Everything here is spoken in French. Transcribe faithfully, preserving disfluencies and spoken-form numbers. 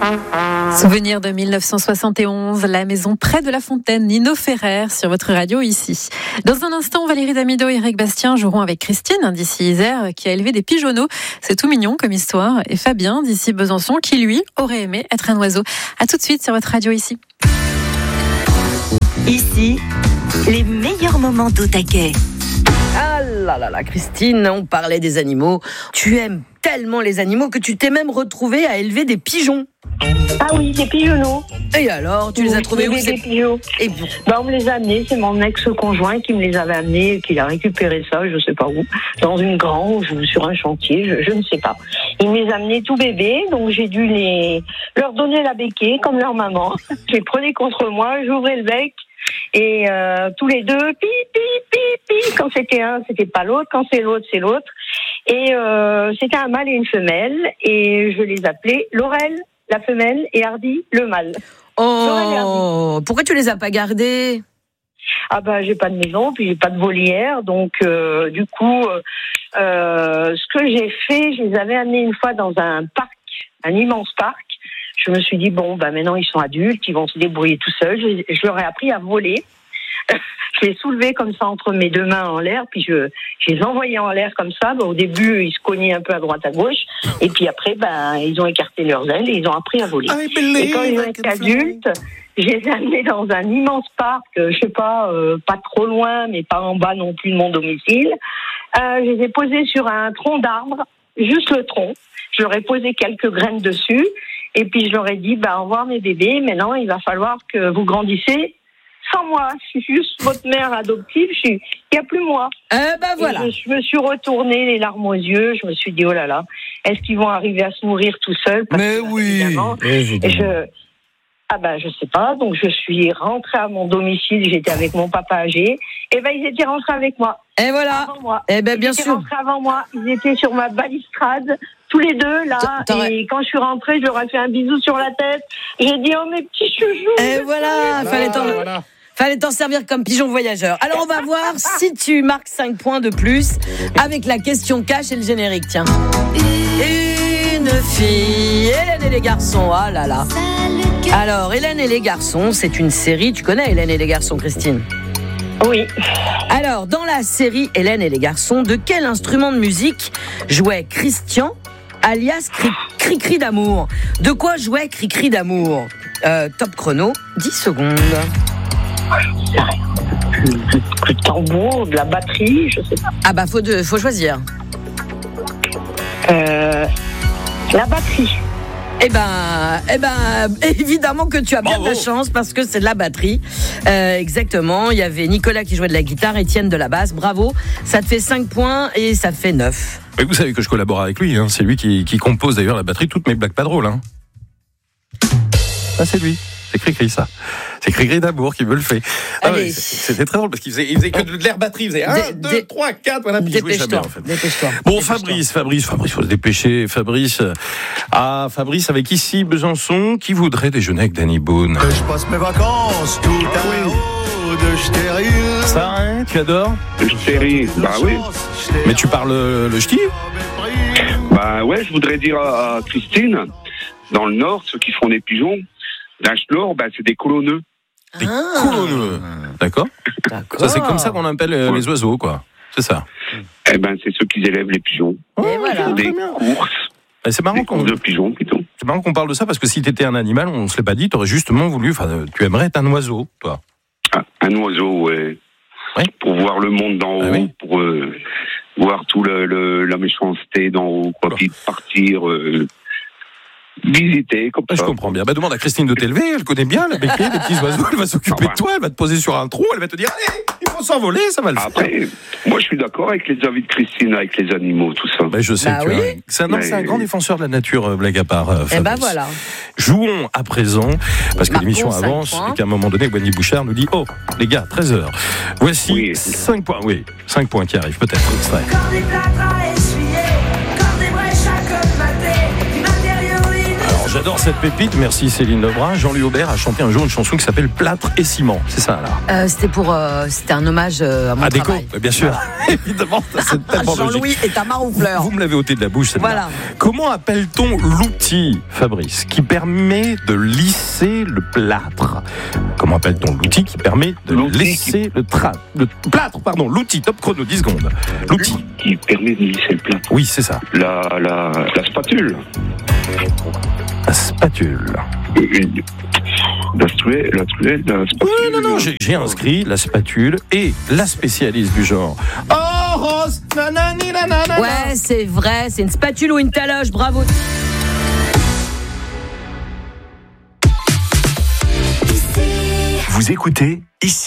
Souvenir de mille neuf cent soixante et onze, la maison près de la fontaine, Nino Ferrer sur votre radio ici. Dans un instant, Valérie Damido et Eric Bastien joueront avec Christine d'ici Isère qui a élevé des pigeonneaux. C'est tout mignon comme histoire. Et Fabien d'ici Besançon qui lui aurait aimé être un oiseau. À tout de suite sur votre radio ici. Ici, les meilleurs moments d'Au-Taquet. Ah là là là, Christine, on parlait des animaux. Tu aimes tellement les animaux que tu t'es même retrouvée à élever des pigeons. Ah oui, des pigeonneaux. Et alors, tu les as trouvés où des ces pigeons? Et bon. Ben, on me les a amenés, c'est mon ex-conjoint qui me les avait amenés, qui a récupéré ça, je sais pas où, dans une grange ou sur un chantier, je, je ne sais pas. Il me les a amenés tout bébés, donc j'ai dû les leur donner la béquille comme leur maman. Je les prenais contre moi, j'ouvrais le bec. Et euh, tous les deux, pi, pi, pi, pi. Quand c'était un, c'était pas l'autre. Quand c'est l'autre, c'est l'autre. Et euh, c'était un mâle et une femelle. Et je les appelais Laurel, la femelle, et Hardy, le mâle. Oh, pourquoi tu les as pas gardés? Ah bah j'ai pas de maison, puis j'ai pas de volière. Donc euh, du coup, euh, ce que j'ai fait, je les avais amenés une fois dans un parc, un immense parc. Je me suis dit, bon, bah maintenant ils sont adultes, ils vont se débrouiller tout seuls. Je, je leur ai appris à voler. Je les soulevais comme ça entre mes deux mains en l'air, puis je, je les envoyais en l'air comme ça. Bah, au début, ils se cognaient un peu à droite, à gauche. Et puis après, bah, ils ont écarté leurs ailes et ils ont appris à voler. Et quand ils ont été adultes, je les ai amenés dans un immense parc, je sais pas, euh, pas trop loin, mais pas en bas non plus de mon domicile. Euh, je les ai posés sur un tronc d'arbre, juste le tronc. Je leur ai posé quelques graines dessus. Et puis je leur ai dit, bah, au revoir mes bébés, maintenant il va falloir que vous grandissez sans moi. Je suis juste votre mère adoptive, je suis... il n'y a plus moi. Euh, bah voilà. Je, je me suis retournée les larmes aux yeux, je me suis dit, oh là là, est-ce qu'ils vont arriver à se nourrir tout seuls? Parce Mais que, oui, évidemment, évidemment. Je... Ah bah je sais pas, donc je suis rentrée à mon domicile, j'étais avec mon papa âgé, et ben ils étaient rentrés avec moi. Et voilà. Avant moi. Eh ben bien ils étaient sûr. rentrés avant moi, ils étaient sur ma balustrade, tous les deux là, T'aurais... et quand je suis rentrée, je leur ai fait un bisou sur la tête. J'ai dit oh mes petits chouchous. Et voilà, voilà, fallait t'en voilà. Fallait t'en servir comme pigeon voyageur. Alors on va voir si tu marques cinq points de plus avec la question cash et le générique. Tiens. Une fille, Hélène et les garçons. Ah là là. Alors, Hélène et les garçons, c'est une série. Tu connais Hélène et les garçons, Christine? Oui. Alors, dans la série Hélène et les garçons, de quel instrument de musique jouait Christian, alias Cri-Cri d'amour? De quoi jouait Cri-Cri d'amour? euh, Top chrono, dix secondes. Le tambour, de la batterie, je sais pas. Ah bah, faut, de, faut choisir. Euh, la batterie. Eh ben, eh ben, évidemment que tu as bien Bravo. de la chance parce que c'est de la batterie. Euh, exactement. Il y avait Nicolas qui jouait de la guitare, Étienne de la basse. Bravo. Ça te fait cinq points et ça fait neuf. Et vous savez que je collabore avec lui. Hein. C'est lui qui, qui compose d'ailleurs la batterie de toutes mes blagues pas drôles. Hein. Ah, c'est lui. C'est Cri-Cri, ça. C'est Cri-Cri d'amour qui me le fait. Ah ouais, c'était très drôle parce qu'il faisait, il faisait que de l'air batterie. Il faisait un, deux, trois, quatre. Voilà, puis il jouait jamais, en fait. Dépêche-toi. Bon, Dépêche-toi. Fabrice, Fabrice, Fabrice, faut se dépêcher. Fabrice. Ah, Fabrice, avec ici, Besançon, qui voudrait déjeuner avec Danny Boone? Je passe mes vacances tout à haut de stérile. Ça, hein, tu adores? Le stérile, bah oui. Mais tu parles le ch'ti? Bah ouais, je voudrais dire à Christine, dans le Nord, ceux qui font des pigeons, Lachelor, bah, c'est des colonneux. Des ah. colonneux. D'accord. D'accord. Ça, c'est comme ça qu'on appelle euh, ouais. les oiseaux, quoi. C'est ça. Eh ben, c'est ceux qui élèvent les pigeons. Et Ils voilà. font des courses. Et c'est marrant des qu'on... courses de pigeons, plutôt. C'est marrant qu'on parle de ça parce que si t'étais un animal, on se l'est pas dit, t'aurais justement voulu, enfin, tu aimerais être un oiseau, toi. Ah, un oiseau, ouais. Oui. Pour voir le monde d'en haut, ah, oui. pour euh, voir tout le, le, la méchanceté d'en haut, quoi, puis partir... Euh, visiter comme ah, ça. Je comprends bien. Bah, demande à Christine de t'élever, elle connaît bien la béquille, les petits oiseaux, elle va s'occuper ah, bah. de toi, elle va te poser sur un trou, elle va te dire allez, il faut s'envoler, ça va le Après, faire. Moi je suis d'accord avec les avis de Christine, avec les animaux, tout ça. Bah, je sais bah que tu oui. as... c'est, un, non, c'est un grand défenseur de la nature, blague à part. Euh, et bah voilà. Jouons à présent, parce que bah, l'émission avance et qu'à un moment donné, Wendy Bouchard nous dit oh, les gars, treize heures. Voici oui. cinq points, oui, cinq points qui arrivent, peut-être, extrait. j'adore cette pépite. Merci Céline Lebrun. Jean-Louis Aubert a chanté un jour une chanson qui s'appelle Plâtre et ciment. C'est ça, là. Euh, c'était pour, euh, c'était un hommage euh, à mon à Déco, travail. bien sûr. Évidemment, c'est tellement Jean-Louis logique. est à Maroufleur. Vous me l'avez ôté de la bouche, celle-là. Voilà. Comment appelle-t-on l'outil, Fabrice, qui permet de lisser le plâtre? Comment appelle-t-on l'outil qui permet de L'outil lisser qui... le, tra... le plâtre, pardon, l'outil, top chrono, dix secondes. L'outil. Qui permet de lisser le plâtre. Oui, c'est ça. La, la, la spatule. La spatule. La truelle, la truelle, la spatule. Oui, non, non, j'ai, j'ai inscrit la spatule et la spécialiste du genre. Oh, Rose, nanani, nanana. Ouais, c'est vrai, c'est une spatule ou une taloche, bravo. Vous écoutez ici.